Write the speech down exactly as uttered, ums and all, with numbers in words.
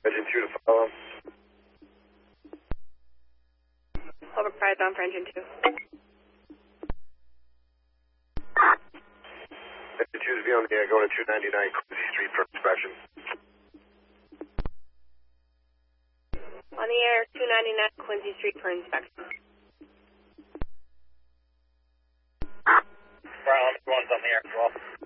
Engine two to follow. Over prize on for engine two. Engine two to be on the air, going to two ninety-nine Quincy Street for inspection. On the air, two ninety-nine Quincy Street for inspection. Brown, one's on the air as well.